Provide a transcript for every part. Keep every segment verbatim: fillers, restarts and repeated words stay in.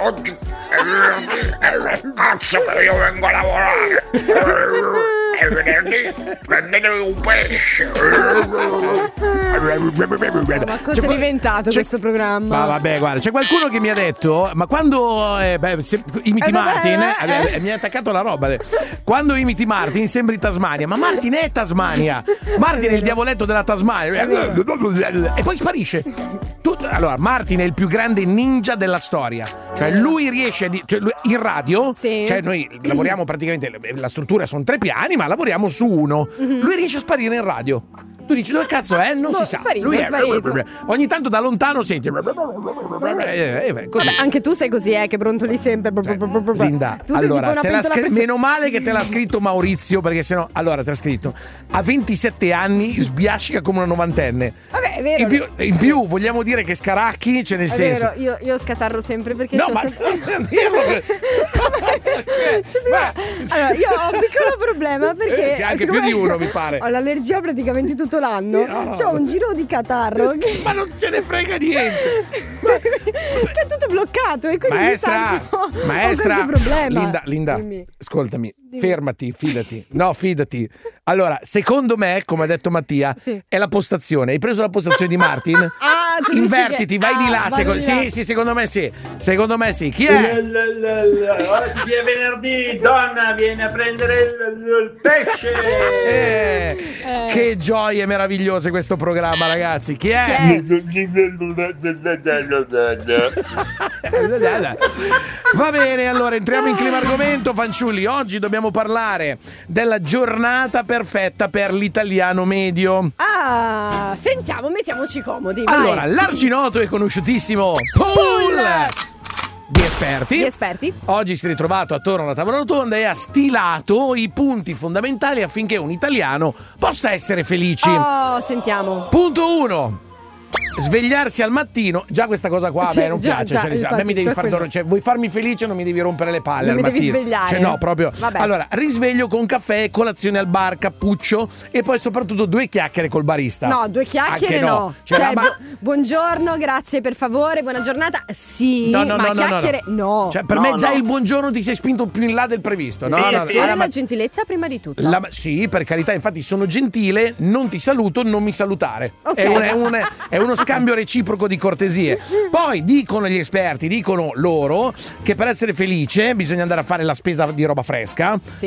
oggi è venerdì, cazzo che io vengo a lavorare. È venerdì, prendetevi un pesce. Ma cosa è diventato questo programma? Ma vabbè, guarda, c'è qualcuno che mi ha detto, ma quando eh, beh, se, imiti Eh, Martin, eh, eh, eh, mi ha attaccato la roba. eh. Quando imiti Martin sembri Tasmania, ma Martin è Tasmania. Martin è il diavoletto della Tasmania. E poi sparisce. Tutto, allora, Martin è il più grande ninja della storia. Cioè, lui riesce a di- cioè, lui, in radio, Sì. cioè noi lavoriamo praticamente, la struttura sono tre piani, ma lavoriamo su uno. Lui riesce a sparire in radio. Tu dici dove cazzo è? Non Boh, si sa. sparito, Lui è sparito. ogni tanto da lontano senti. Eh, eh, così. Vabbè, anche tu sei così, eh, che brontoli sempre. Linda, Tu sei tipo allora, una te l'ha pentola scri- presa- meno male che te l'ha scritto Maurizio, perché sennò, allora te l'ha scritto a ventisette anni sbiascica come una novantenne. Vabbè, è vero. In più, in più vogliamo dire che Scaracchi, cioè nel È senso. vero, io, io scatarro sempre perché No, c'ho ma sempre... non dirlo che- Cioè, prima- Allora, io ho un piccolo problema perché Eh, sì, anche siccome più di uno, mi pare. Ho l'allergia praticamente tutto l'anno. No. C'ho un giro di catarro che, Ma non ce ne frega niente. che è tutto bloccato e quindi Maestra, ogni tanto ho maestra, qualche problema. Linda, Linda, Dimmi. ascoltami, fermati, fidati. No, fidati. Allora, secondo me, come ha detto Mattia, Sì. è la postazione. Hai preso la postazione di Martin? Ah, tu dici Invertiti, che- vai di ah, là. vado seco- di sì, là. sì, secondo me sì. Secondo me sì. Chi è? Oggi è venerdì, donna, vieni a prendere il, il pesce. Eh, Eh. Che gioie meravigliose questo programma, ragazzi. Chi è? Chi è? Va bene, allora entriamo in clima argomento, fanciulli. Oggi dobbiamo parlare della giornata perfetta per l'italiano medio. Ah, sentiamo, mettiamoci comodi. vai. Allora, l'arcinoto e conosciutissimo pool di esperti. Gli esperti? Oggi si è ritrovato attorno alla tavola rotonda e ha stilato i punti fondamentali affinché un italiano possa essere felice. Oh, sentiamo. Punto uno. Svegliarsi al mattino, già questa cosa qua a Sì, me non già, piace. già, Cioè, a me infatti, mi devi già far quello. dor- cioè, vuoi farmi felice, non mi devi rompere le palle Non al mi devi mattino. svegliare. Cioè, no, proprio. Vabbè. Allora, risveglio con caffè, colazione al bar, cappuccio e poi soprattutto due chiacchiere col barista. No, due chiacchiere Anche no. Cioè, Cioè, la ma- bu- buongiorno, grazie per favore, buona giornata. Sì, No, no, ma no, no, no, chiacchiere no. Cioè, per No, me già no. il buongiorno ti sei spinto più in là del previsto. No, no, no. Attenzione Alla alla ma- gentilezza prima di tutto. La- sì, per carità, infatti sono gentile, non ti saluto, non mi salutare. Ok. È, un- è un- è uno scambio reciproco di cortesie. Poi dicono gli esperti, dicono loro che per essere felice bisogna andare a fare la spesa di roba fresca. Sì.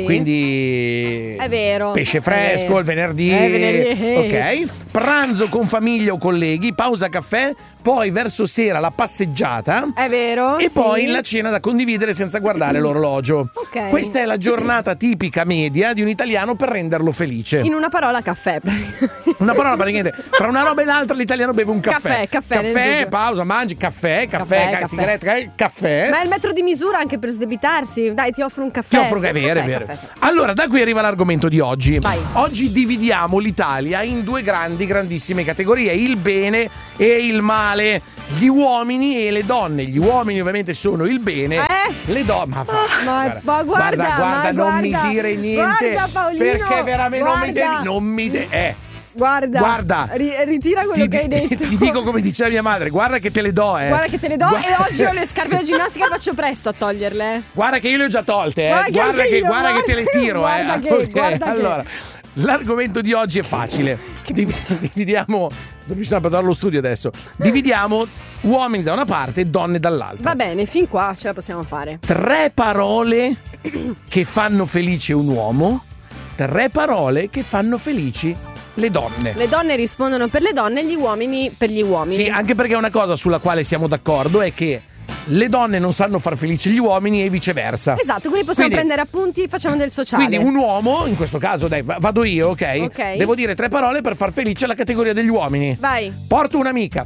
Quindi È vero. pesce È fresco vero. il venerdì. È venerdì. Ok. Pranzo con famiglia o colleghi, pausa caffè, poi verso sera la passeggiata. È vero. E sì. poi la cena da condividere senza guardare l'orologio. Ok. Questa è la giornata tipica media di un italiano per renderlo felice. In una parola caffè. Una parola praticamente, tra una roba e l'altra l'italiano beve un caffè. Caffè, caffè, nel Caffè, dubbio. pausa, mangi, caffè, caffè, Caffè, ca- caffè. sigaretta, eh, caffè. Ma è il metro di misura anche per sdebitarsi. Dai, ti offro un caffè. Ti offro Sì, che è vero, è caffè, vero. caffè. Allora, da qui arriva l'argomento di oggi. Vai. Oggi dividiamo l'Italia in due grandi, grandissime categorie: il bene e il male. Gli uomini e le donne. Gli uomini ovviamente sono il bene. Eh? Le donne. Ma, fa- Ma- ma guarda, guarda, ma non mi guarda, dire niente. guarda, Paolino, perché veramente non mi guarda. devi. Non mi de- eh. Guarda, Guarda. ri- ritira quello Ti, che hai detto. ti dico come diceva mia madre, guarda che te le do, eh. Guarda che te le do Guarda- e oggi ho le scarpe da ginnastica, faccio presto a toglierle. Guarda che io le ho già tolte, eh. Guarda Guarda, che che, io, guarda che te le guarda- tiro, guarda eh. che- Ok, guarda che- allora, l'argomento di oggi è facile. Div- dividiamo. Bisogna parlare allo studio adesso. Dividiamo uomini da una parte e donne dall'altra. Va bene, fin qua ce la possiamo fare. Tre parole che fanno felice un uomo, tre parole che fanno felici le donne. Le donne rispondono per le donne, gli uomini per gli uomini. Sì, anche perché una cosa sulla quale siamo d'accordo è che le donne non sanno far felici gli uomini e viceversa. Esatto, quindi possiamo Quindi- prendere appunti, facciamo del sociale. Quindi un uomo, in questo caso, dai, va- vado io, ok? Ok. Devo dire tre parole per far felice la categoria degli uomini. Vai. Porto un'amica.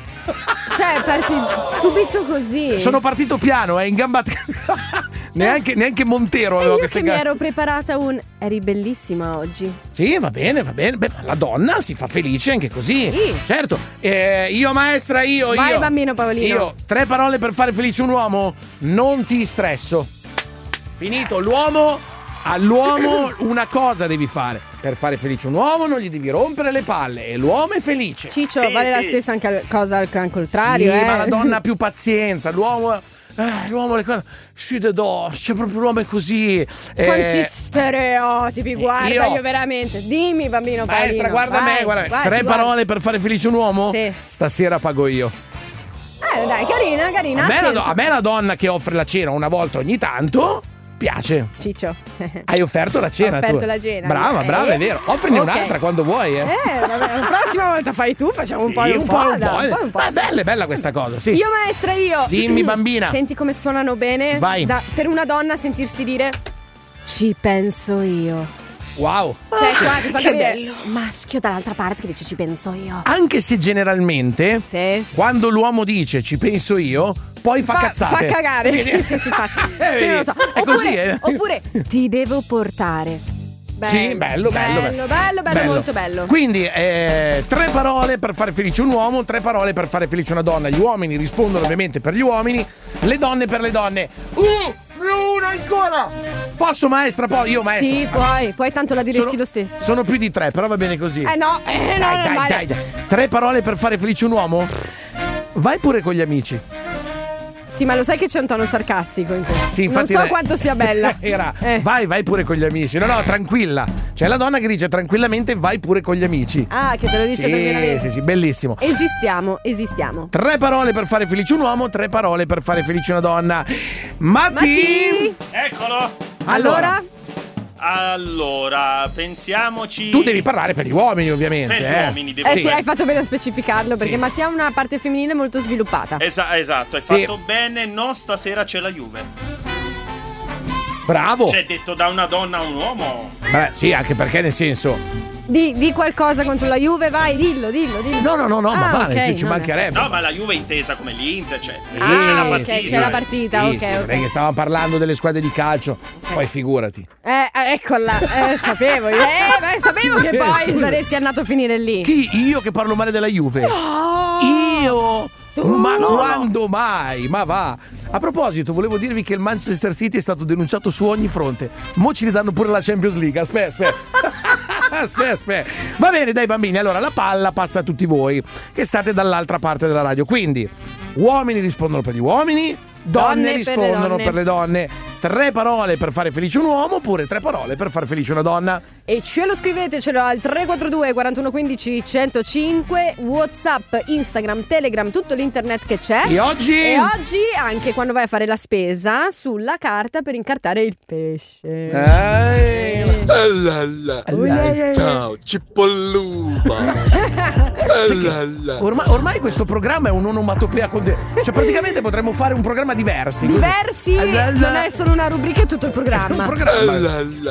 Cioè, parti subito così. Sono partito piano, eh, in gamba. neanche, neanche Montero E aveva io queste che mi ga- ero preparata un eri bellissima oggi. Sì, va bene, va bene. Beh, ma la donna si fa felice anche così. Sì. Certo. Eh, io, maestra, io, Vai, io. bambino Paolino. Io, tre parole per fare felice un uomo. Non ti stresso. Finito, l'uomo all'uomo una cosa devi fare. Per fare felice un uomo non gli devi rompere le palle e l'uomo è felice. Ciccio, Sì, vale la sì. stessa anche al- cosa al al contrario, Sì, eh. ma la donna ha più pazienza, l'uomo... Eh, l'uomo le cose... Si de dos, c'è proprio l'uomo è così. Quanti eh, stereotipi, guarda, io- io, veramente. Dimmi, bambino Paolino. Maestra, guarda vai, me, guarda me. vai, Tre guarda. parole per fare felice un uomo? Sì. Stasera pago io. Eh, dai, carina, carina. A ha me, la, do- senso. a me la donna che offre la cena una volta ogni tanto piace. Ciccio. Hai offerto la cena Ho offerto tu. la cena. Brava, Eh. brava, è vero. Offrine Ok. un'altra quando vuoi, eh. Eh, vabbè, la prossima volta fai tu, facciamo un po' Sì, e un, po', un dai, po'. un po' e un po'. Eh, bella, è bella questa cosa, sì. Io maestra, io. Dimmi, bambina. Senti come suonano bene? Vai. Da- per una donna sentirsi dire ci penso io. Wow. Cioè, qua ti fa che capire bello. maschio dall'altra parte che dice ci penso io. Anche se generalmente Sì. quando l'uomo dice ci penso io, poi fa, cazzate. Fa cagare. Vedi? Sì, sì, sì, fa. Eh, vedi? Io lo so. È Oppure, così, eh. oppure ti devo portare. Sì, bello, bello, bello, bello, bello, molto bello. Quindi, eh, tre parole per fare felice un uomo, tre parole per fare felice una donna. Gli uomini rispondono ovviamente per gli uomini, le donne per le donne. Uh, uno ancora! Posso, maestra? Poi io, maestra. Sì, puoi, poi tanto la diresti Sono- lo stesso. Sono più di tre, però va bene così. Eh no, eh no, dai, non dai, vale. dai, dai. Tre parole per fare felice un uomo? Vai pure con gli amici. Sì, ma lo sai che c'è un tono sarcastico in questo. Sì, infatti non so la- quanto sia bella. Era, Eh. vai, vai pure con gli amici. No, no, tranquilla. C'è la donna che dice tranquillamente vai pure con gli amici. Ah, che te lo dice Sì, tranquillamente. sì, sì, bellissimo. Esistiamo, esistiamo. Tre parole per fare felice un uomo, tre parole per fare felice una donna. Matti! Matti! Eccolo. Allora? Allora, pensiamoci. Tu devi parlare per gli uomini, ovviamente. Per gli eh. uomini, devo Eh sì, dire. hai fatto bene a specificarlo perché Sì. Mattia ha una parte femminile molto sviluppata. Esa- esatto, hai Sì. fatto bene. No, stasera c'è la Juve. Bravo. C'è detto da una donna a un uomo. Beh, sì, anche perché nel senso. Di, di qualcosa contro la Juve, vai, dillo, dillo, dillo. No, no, no, no, ma Ah, va, ok, nel senso, ci no, mancherebbe. No, ma la Juve è intesa come l'Inter, cioè. Ah, c'è la ok, partita. c'è la partita, Sì, ok, sì, non è ok. che stavamo parlando delle squadre di calcio. Poi figurati. Eh, eh, eccola, eh, sapevo, eh, beh, sapevo che Eh, poi scusa. saresti andato a finire lì. Chi? Io che parlo male della Juve? Io? Ma quando mai? Ma va. A proposito, volevo dirvi che il Manchester City è stato denunciato su ogni fronte. Mo ci ridanno pure la Champions League. Aspetta, aspetta. Aspetta, aspetta. Va bene, dai bambini. Allora, la palla passa a tutti voi che state dall'altra parte della radio. Quindi, uomini rispondono per gli uomini, donne, Donne per le rispondono donne. per le donne. Tre parole per fare felice un uomo, oppure tre parole per fare felice una donna. E ce lo scrivetecelo al tre quattro due quarantuno quindici centocinque, WhatsApp, Instagram, Telegram, tutto l'internet che c'è. E oggi? E oggi anche quando vai a fare la spesa sulla carta per incartare il pesce. Eh, Ciao, cipollupa. Ormai, ormai questo programma è un'onomatopea con de- cioè praticamente potremmo fare un programma diversi. Diversi, non è solo una rubrica, è tutto il È un programma. programma.